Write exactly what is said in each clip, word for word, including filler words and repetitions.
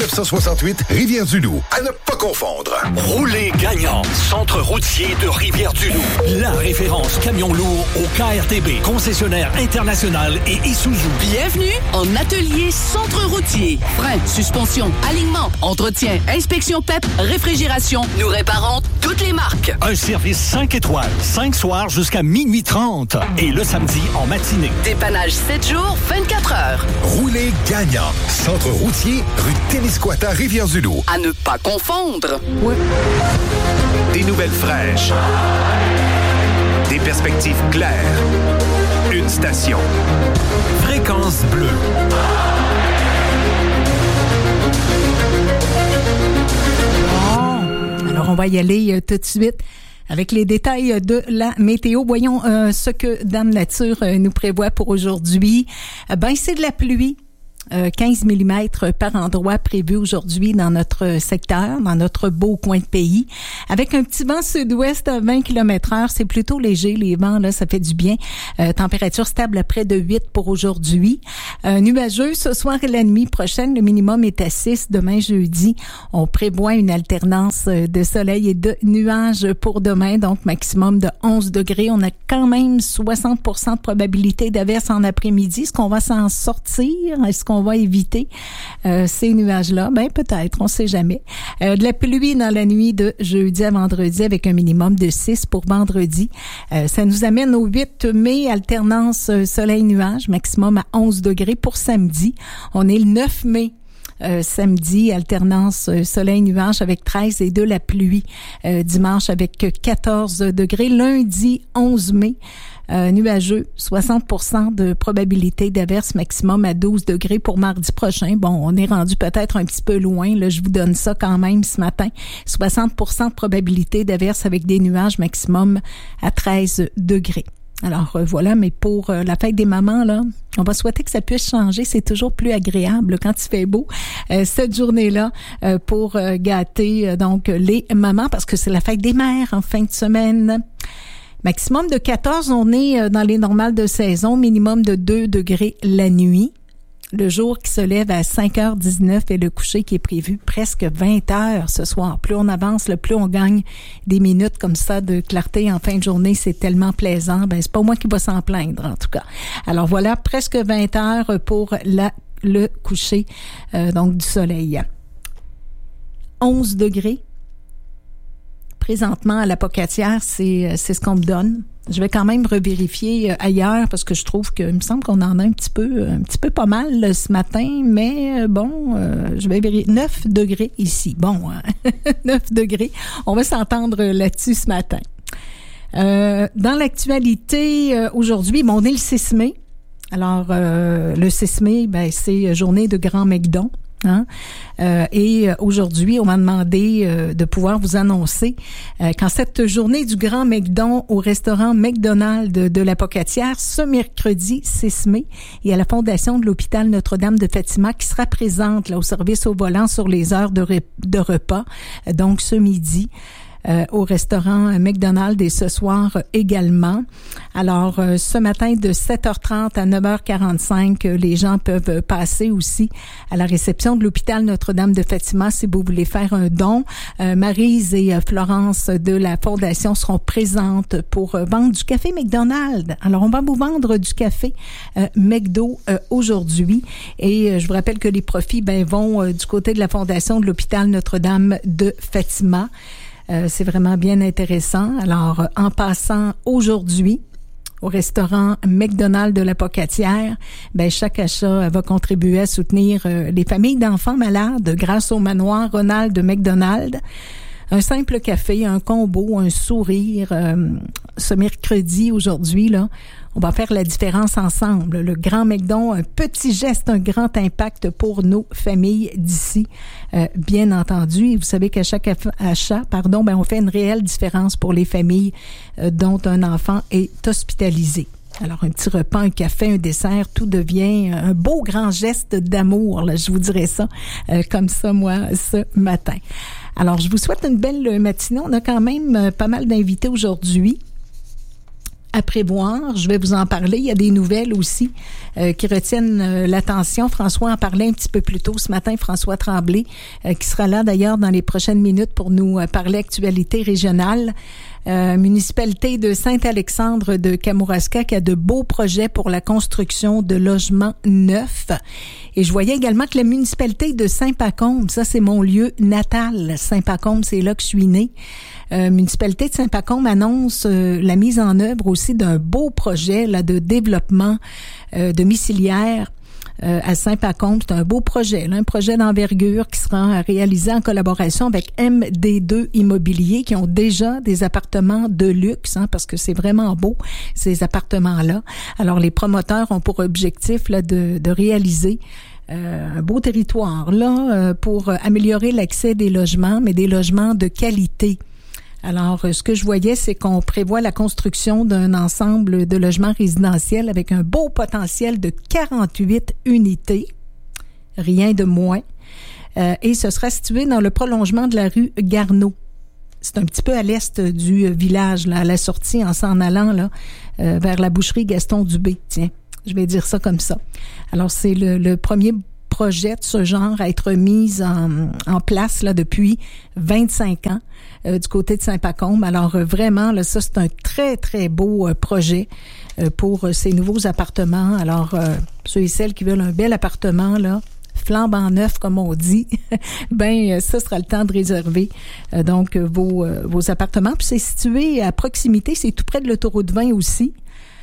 neuf cent soixante-huit Rivière-du-Loup. À ne pas confondre. Roulez gagnant. Centre routier de Rivière-du-Loup. La référence camion lourd au K R T B. Concessionnaire international et Isuzu. Bienvenue en atelier Centre routier. Frein, suspension, alignement, entretien, inspection P E P, réfrigération. Nous réparons toutes les marques. Un service cinq étoiles. cinq soirs jusqu'à minuit trente. Et le samedi en matinée. Dépannage sept jours, vingt-quatre heures. Roulez gagnant. Centre routier, rue Témiscouata, Rivière-du-Loup. À ne pas confondre. Ouais. Des nouvelles fraîches. Des perspectives claires. Une station. Fréquence bleue. Bon. Alors, on va y aller euh, tout de suite avec les détails de la météo. Voyons euh, ce que Dame Nature euh, nous prévoit pour aujourd'hui. Euh, ben, c'est de la pluie. Euh, quinze millimètres par endroit prévu aujourd'hui dans notre secteur, dans notre beau coin de pays. Avec un petit vent sud-ouest à vingt kilomètres heure, c'est plutôt léger. Les vents, là, ça fait du bien. Euh, température stable à près de huit pour aujourd'hui. Euh, nuageux ce soir et la nuit prochaine. Le minimum est à six. Demain, jeudi, on prévoit une alternance de soleil et de nuages pour demain. Donc, maximum de onze degrés. On a quand même soixante pour cent de probabilité d'averse en après-midi. Est-ce qu'on va s'en sortir? Est-ce qu'on va éviter euh, ces nuages-là? Ben peut-être, on sait jamais. Euh, de la pluie dans la nuit de jeudi à vendredi avec un minimum de six pour vendredi. Euh, ça nous amène au huit mai, alternance euh, soleil-nuage, maximum à onze degrés pour samedi. On est le neuf mai. Euh, samedi, alternance euh, soleil-nuage avec treize et de la pluie. Euh, dimanche avec quatorze degrés. Lundi, onze mai. Euh, nuageux, soixante pour cent de probabilité d'averse, maximum à douze degrés pour mardi prochain. Bon, on est rendu peut-être un petit peu loin. Là, je vous donne ça quand même ce matin. soixante pour cent de probabilité d'averse avec des nuages, maximum à treize degrés. Alors euh, voilà, mais pour euh, la fête des mamans, là, on va souhaiter que ça puisse changer. C'est toujours plus agréable quand il fait beau euh, cette journée-là euh, pour euh, gâter euh, donc les mamans parce que c'est la fête des mères en fin de semaine. Maximum de quatorze, on est dans les normales de saison, minimum de deux degrés la nuit. Le jour qui se lève à cinq heures dix-neuf et le coucher qui est prévu presque vingt heures ce soir. Plus on avance, le plus on gagne des minutes comme ça de clarté en fin de journée. C'est tellement plaisant. Ben, c'est pas moi qui va s'en plaindre, en tout cas. Alors voilà, presque vingt heures pour la, le coucher euh, donc du soleil. onze degrés. Présentement, à la Pocatière, c'est, c'est ce qu'on me donne. Je vais quand même revérifier ailleurs parce que je trouve qu'il me semble qu'on en a un petit peu, un petit peu pas mal ce matin, mais bon, euh, je vais vérifier. neuf degrés ici. Bon, hein? neuf degrés. On va s'entendre là-dessus ce matin. Euh, dans l'actualité, euh, aujourd'hui, bon, on est le six mai. Alors, euh, le six mai, ben, c'est journée de Grand McDon. Hein? Euh, et aujourd'hui, on m'a demandé euh, de pouvoir vous annoncer euh, qu'en cette journée du Grand McDon au restaurant McDonald's de, de la Pocatière, ce mercredi six mai, il y a la Fondation de l'hôpital Notre-Dame de Fatima qui sera présente là, au service au volant sur les heures de, re- de repas, euh, donc ce midi. Euh, au restaurant McDonald's et ce soir euh, également. Alors, euh, ce matin de sept heures trente à neuf heures quarante-cinq, euh, les gens peuvent passer aussi à la réception de l'hôpital Notre-Dame de Fatima si vous voulez faire un don. Euh, Maryse et euh, Florence de la Fondation seront présentes pour euh, vendre du café McDonald's. Alors, on va vous vendre du café euh, McDo euh, aujourd'hui et euh, je vous rappelle que les profits ben, vont euh, du côté de la Fondation de l'hôpital Notre-Dame de Fatima. Euh, c'est vraiment bien intéressant. Alors, en passant aujourd'hui au restaurant McDonald's de la Pocatière, ben chaque achat va contribuer à soutenir euh, les familles d'enfants malades grâce au manoir Ronald de McDonald's. Un simple café, un combo, un sourire. Euh, ce mercredi, aujourd'hui, là, on va faire la différence ensemble. Le Grand McDon, un petit geste, un grand impact pour nos familles d'ici, euh, bien entendu. Et vous savez qu'à chaque achat, pardon, ben on fait une réelle différence pour les familles euh, dont un enfant est hospitalisé. Alors, un petit repas, un café, un dessert, tout devient un beau grand geste d'amour, là, je vous dirais ça, euh, comme ça, moi, ce matin. Alors, je vous souhaite une belle matinée. On a quand même pas mal d'invités aujourd'hui. à prévoir. Je vais vous en parler. Il y a des nouvelles aussi euh, qui retiennent euh, l'attention. François en parlait un petit peu plus tôt ce matin, François Tremblay, euh, qui sera là d'ailleurs dans les prochaines minutes pour nous euh, parler actualité régionale. Euh, municipalité de Saint-Alexandre de Kamouraska qui a de beaux projets pour la construction de logements neufs. Et je voyais également que la municipalité de Saint-Pacôme, ça c'est mon lieu natal, Saint-Pacôme, c'est là que je suis née. Euh, municipalité de Saint-Pacôme annonce euh, la mise en œuvre aussi d'un beau projet là de développement euh, domiciliaire euh, à Saint-Pacôme. C'est un beau projet, là, un projet d'envergure qui sera réalisé en collaboration avec M D deux Immobilier qui ont déjà des appartements de luxe, hein, parce que c'est vraiment beau ces appartements-là. Alors les promoteurs ont pour objectif là de, de réaliser Euh, un beau territoire là euh, pour améliorer l'accès des logements, mais des logements de qualité. Alors, euh, ce que je voyais, c'est qu'on prévoit la construction d'un ensemble de logements résidentiels avec un beau potentiel de quarante-huit unités, rien de moins, euh, et ce sera situé dans le prolongement de la rue Garneau. C'est un petit peu à l'est du village, là, à la sortie en s'en allant là euh, vers la boucherie Gaston Dubé, tiens. Je vais dire ça comme ça. Alors, c'est le, le premier projet de ce genre à être mis en, en place là depuis vingt-cinq ans euh, du côté de Saint-Pacôme. Alors, euh, vraiment, là, ça, c'est un très, très beau euh, projet euh, pour euh, ces nouveaux appartements. Alors, euh, ceux et celles qui veulent un bel appartement, là, flambant neuf, comme on dit, ben ça sera le temps de réserver euh, donc vos, euh, vos appartements. Puis c'est situé à proximité, c'est tout près de l'autoroute vingt aussi.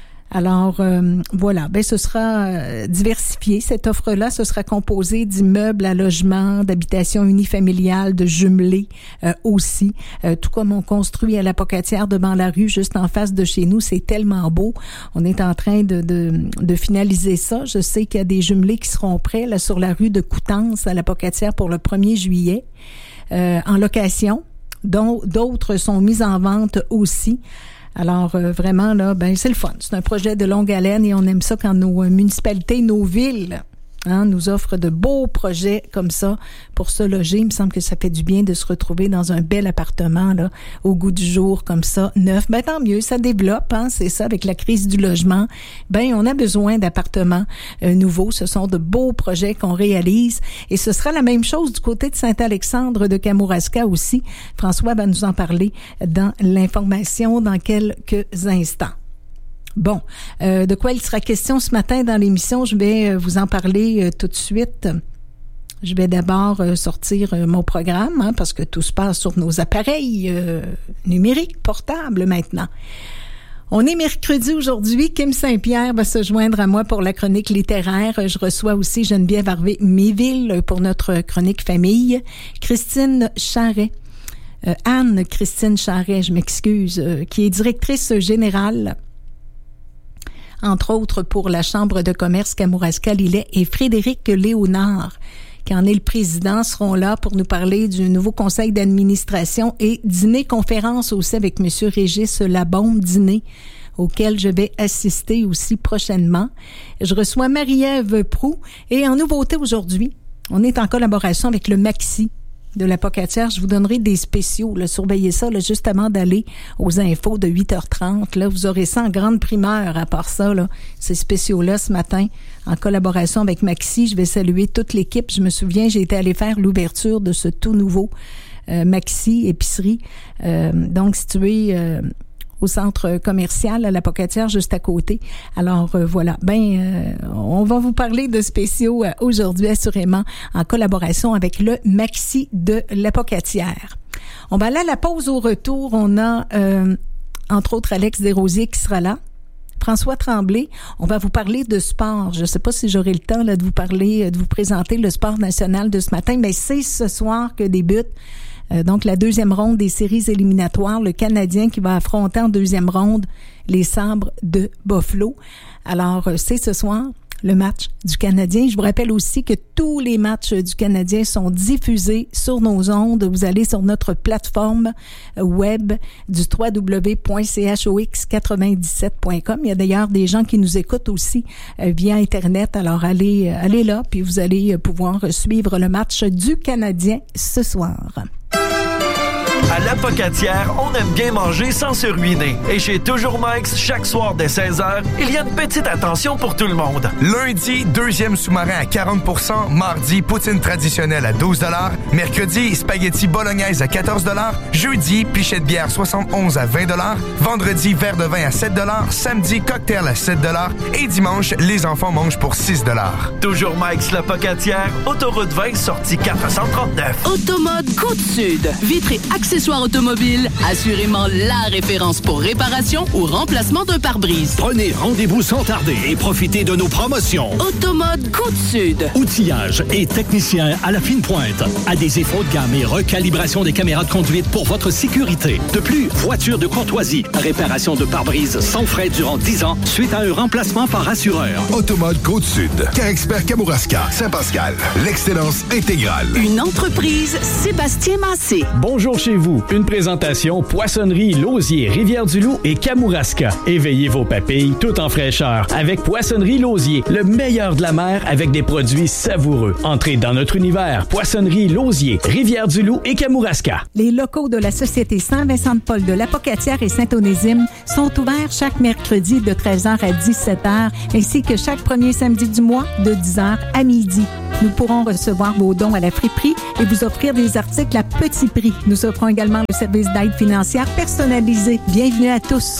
Alors, euh, voilà, ben ce sera euh, diversifié. Cette offre-là, ce sera composée d'immeubles à logement, d'habitations unifamiliales, de jumelés euh, aussi. Euh, tout comme on construit à la Pocatière devant la rue, juste en face de chez nous. C'est tellement beau. On est en train de, de, de finaliser ça. Je sais qu'il y a des jumelés qui seront prêts là sur la rue de Coutances à la Pocatière pour le premier juillet euh, en location, dont d'autres sont mis en vente aussi. Alors, euh, vraiment, là, ben c'est le fun. C'est un projet de longue haleine et on aime ça quand nos euh, municipalités, nos villes, hein, nous offrent de beaux projets comme ça pour se loger. Il me semble que ça fait du bien de se retrouver dans un bel appartement, là, au goût du jour, comme ça, neuf. Ben, tant mieux, ça développe, hein, c'est ça, avec la crise du logement. Ben, on a besoin d'appartements euh, nouveaux. Ce sont de beaux projets qu'on réalise. Et ce sera la même chose du côté de Saint-Alexandre de Kamouraska aussi. François va nous en parler dans l'information dans quelques instants. Bon, euh, de quoi il sera question ce matin dans l'émission, je vais euh, vous en parler euh, tout de suite. Je vais d'abord euh, sortir euh, mon programme, hein, parce que tout se passe sur nos appareils euh, numériques portables maintenant. On est mercredi aujourd'hui. Kim Saint-Pierre va se joindre à moi pour la chronique littéraire. Je reçois aussi Geneviève Harvey-Méville pour notre chronique famille. Christine Charret, euh, Anne-Christine Charret, je m'excuse, euh, qui est directrice générale entre autres pour la Chambre de commerce Kamouraska-Lillet, et Frédéric Léonard, qui en est le président, seront là pour nous parler du nouveau conseil d'administration et dîner-conférence aussi avec M. Régis Labombe, dîner auquel je vais assister aussi prochainement. Je reçois Marie-Ève Proux et en nouveauté aujourd'hui, on est en collaboration avec le Maxi de la Pocatière. Je vous donnerai des spéciaux, là, surveillez ça, là, juste avant d'aller aux infos de huit heures trente. Là, vous aurez ça en grande primeur. À part ça, là, ces spéciaux-là ce matin, en collaboration avec Maxi. Je vais saluer toute l'équipe. Je me souviens, j'ai été allée faire l'ouverture de ce tout nouveau euh, Maxi épicerie, euh, donc situé euh, au centre commercial à la Pocatière, juste à côté. Alors euh, voilà, ben euh, on va vous parler de spéciaux euh, aujourd'hui, assurément, en collaboration avec le Maxi de la Pocatière. On va aller à la pause. Au retour, on a euh, entre autres Alex Desrosiers qui sera là. François Tremblay, on va vous parler de sport. Je ne sais pas si j'aurai le temps là, de vous parler, de vous présenter le sport national de ce matin, mais c'est ce soir que débute Euh, donc, la deuxième ronde des séries éliminatoires, le Canadien qui va affronter en deuxième ronde les Sabres de Buffalo. Alors, euh, c'est ce soir le match du Canadien. Je vous rappelle aussi que tous les matchs du Canadien sont diffusés sur nos ondes. Vous allez sur notre plateforme web du w w w point c h o x quatre-vingt-dix-sept point com. Il y a d'ailleurs des gens qui nous écoutent aussi euh, via Internet. Alors, allez, euh, allez là, puis vous allez pouvoir suivre le match du Canadien ce soir. À l'Apocatière, on aime bien manger sans se ruiner. Et chez Toujours Mike's, chaque soir dès seize heures, il y a une petite attention pour tout le monde. Lundi, deuxième sous-marin à quarante pour cent. Mardi, poutine traditionnelle à douze dollars. Mercredi, spaghetti bolognaise à quatorze dollars. Jeudi, pichet de bière soixante et onze à vingt dollars. Vendredi, verre de vin à sept dollars. Samedi, cocktail à sept dollars. Et dimanche, les enfants mangent pour six dollars. Toujours Mike's l'Apocatière, autoroute vingt, sortie quatre cent trente-neuf. Automode Côte-Sud. Vitres et accessoires automobiles. Assurément la référence pour réparation ou remplacement d'un pare-brise. Prenez rendez-vous sans tarder et profitez de nos promotions. Automode Côte-Sud. Outillage et technicien à la fine pointe. Adhésif haut de gamme et recalibration des caméras de conduite pour votre sécurité. De plus, voiture de courtoisie. Réparation de pare-brise sans frais durant dix ans suite à un remplacement par assureur. Automode Côte-Sud. Car-Expert Kamouraska. Saint-Pascal. L'excellence intégrale. Une entreprise Sébastien Massé. Bonjour chez vous. Une présentation Poissonnerie Lausier, Rivière-du-Loup et Kamouraska. Éveillez vos papilles tout en fraîcheur avec Poissonnerie Lausier, le meilleur de la mer avec des produits savoureux. Entrez dans notre univers. Poissonnerie Lausier, Rivière-du-Loup et Kamouraska. Les locaux de la Société Saint-Vincent-de-Paul de l'Apocatière et Saint-Onésime sont ouverts chaque mercredi de treize heures à dix-sept heures ainsi que chaque premier samedi du mois de dix heures à midi. Nous pourrons recevoir vos dons à la friperie et vous offrir des articles à petit prix. Nous offrons également le service d'aide financière personnalisé. Bienvenue à tous.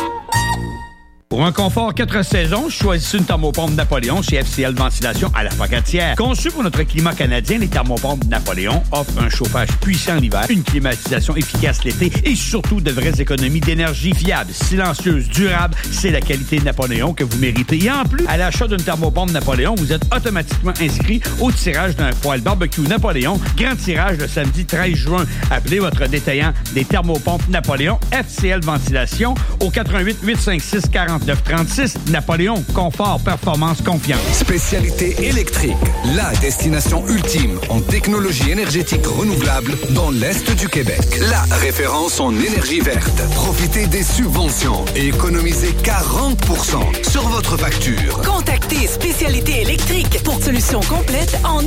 Pour un confort quatre saisons, choisissez une thermopompe Napoléon chez F C L Ventilation à l'Apocatière. Conçu pour notre climat canadien, les thermopompes Napoléon offrent un chauffage puissant l'hiver, une climatisation efficace l'été et surtout de vraies économies d'énergie fiables, silencieuses, durables. C'est la qualité Napoléon que vous méritez. Et en plus, à l'achat d'une thermopompe Napoléon, vous êtes automatiquement inscrit au tirage d'un poêle barbecue Napoléon. Grand tirage le samedi treize juin. Appelez votre détaillant des thermopompes Napoléon F C L Ventilation au quatre-vingt-huit huit cinq six quarante-neuf trente-six. Napoléon, confort, performance, confiance. Spécialité électrique, la destination ultime en technologie énergétique renouvelable dans l'Est du Québec. La référence en énergie verte. Profitez des subventions et économisez quarante pour cent sur votre facture. Contactez Spécialité électrique pour solution complète en